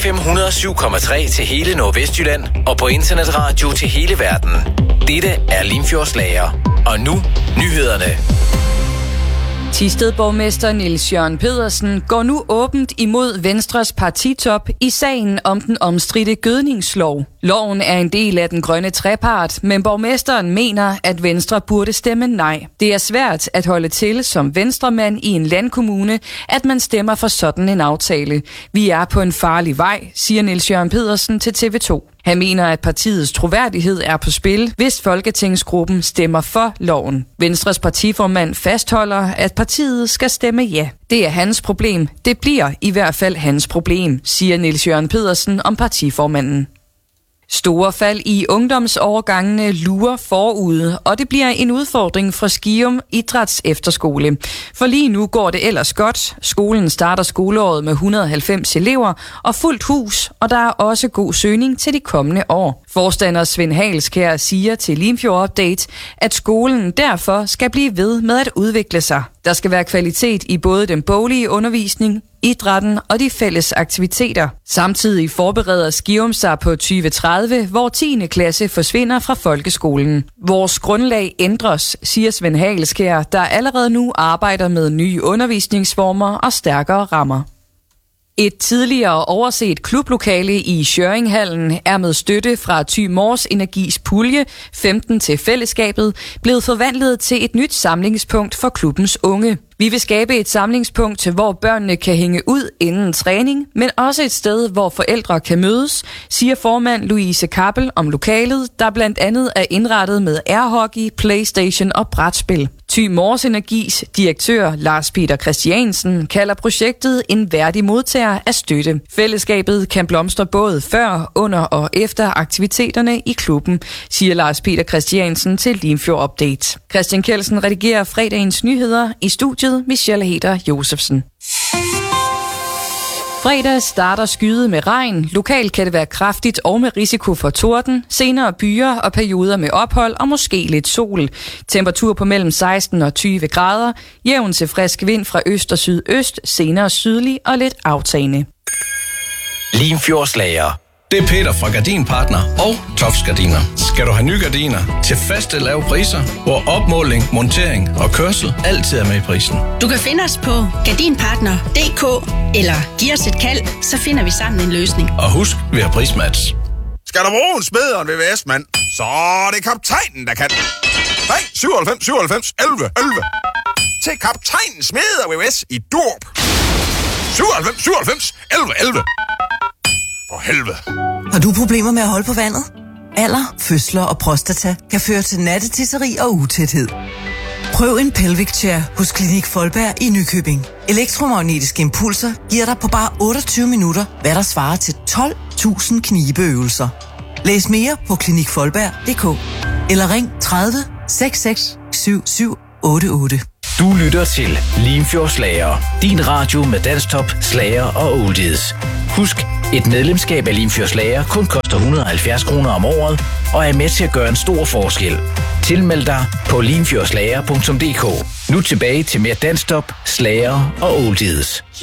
FM 107,3 til hele Nordvestjylland og på internetradio til hele verden. Dette er Limfjordsslager. Og nu nyhederne. Thisted-borgmester Niels Jørgen Pedersen går nu åbent imod Venstres partitop i sagen om den omstridte gødningslov. Loven er en del af den grønne trepart, men borgmesteren mener, at Venstre burde stemme nej. Det er svært at holde til som venstremand i en landkommune, at man stemmer for sådan en aftale. Vi er på en farlig vej, siger Niels Jørgen Pedersen til TV2. Han mener, at partiets troværdighed er på spil, hvis Folketingsgruppen stemmer for loven. Venstres partiformand fastholder, at partiet skal stemme ja. Det er hans problem. Det bliver i hvert fald hans problem, siger Niels Jørgen Pedersen om partiformanden. Store fald i ungdomsårgangene lurer forude, og det bliver en udfordring for Skium Idræts Efterskole. For lige nu går det ellers godt. Skolen starter skoleåret med 190 elever og fuldt hus, og der er også god søgning til de kommende år. Forstander Svend Halskær siger til Limfjord Update, at skolen derfor skal blive ved med at udvikle sig. Der skal være kvalitet i både den boglige undervisning, idrætten og de fælles aktiviteter. Samtidig forbereder Skium sig på 2030, hvor 10. klasse forsvinder fra folkeskolen. Vores grundlag ændres, siger Svend Halskær, der allerede nu arbejder med nye undervisningsformer og stærkere rammer. Et tidligere overset klublokale i Schjørringhallen er med støtte fra Thy Mors Energis pulje 15 til fællesskabet blevet forvandlet til et nyt samlingspunkt for klubbens unge. Vi vil skabe et samlingspunkt, hvor børnene kan hænge ud inden træning, men også et sted, hvor forældre kan mødes, siger formand Louise Kappel om lokalet, der blandt andet er indrettet med airhockey, PlayStation og brætspil. Thy Mors Energis direktør Lars Peter Christiansen kalder projektet en værdig modtager af støtte. Fællesskabet kan blomstre både før, under og efter aktiviteterne i klubben, siger Lars Peter Christiansen til Limfjord Update. Christian Kjeldsen redigerer fredagens nyheder i studiet. Michelle Heder Josefsen. Fredag starter skyet med regn. Lokalt kan det være kraftigt og med risiko for torden. Senere byer og perioder med ophold og måske lidt sol. Temperatur på mellem 16 og 20 grader. Jævn til frisk vind fra øst og sydøst. Senere sydlig og lidt aftagende. Limfjordsslager. Det er Peter fra Gardinpartner og Tofs Gardiner. Skal du have nye gardiner til faste lave priser, hvor opmåling, montering og kørsel altid er med i prisen. Du kan finde os på gardinpartner.dk eller giv os et kald, så finder vi sammen en løsning. Og husk, vi har prismatch. Skal der bruge en smed og en VVS-mand, så er det kaptajnen, der kan. Ring 97 97 11 11 til kaptajnen smed og VVS i Durp. 97 97 11 11. For helvede. Har du problemer med at holde på vandet? Alder, fødsler og prostata kan føre til nattetisseri og utæthed. Prøv en Pelvic Chair hos Klinik Folberg i Nykøbing. Elektromagnetiske impulser giver dig på bare 28 minutter, hvad der svarer til 12.000 knibeøvelser. Læs mere på klinikfolberg.dk eller ring 30 66 77 88. Du lytter til Limfjordsslager. Din radio med dansktop, slager og oldies. Husk, et medlemskab af Limfjordsslager kun koster 170 kroner om året og er med til at gøre en stor forskel. Tilmeld dig på limfjordslager.dk. Nu tilbage til mere dansktop, slager og oldies.